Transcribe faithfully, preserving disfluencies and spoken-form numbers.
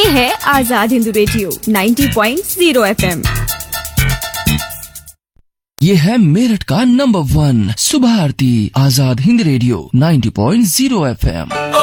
है आजाद हिंद रेडियो नब्बे पॉइंट शून्य एफएम। ये है मेरठ का नंबर वन सुबह आरती आजाद हिंद रेडियो नब्बे पॉइंट शून्य एफएम।